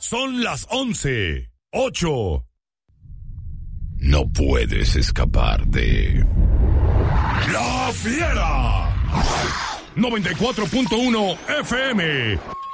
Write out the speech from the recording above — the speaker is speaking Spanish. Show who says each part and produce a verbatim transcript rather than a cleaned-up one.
Speaker 1: Son las once, ocho. No puedes escapar de... ¡La Fiera! noventa y cuatro punto uno F M.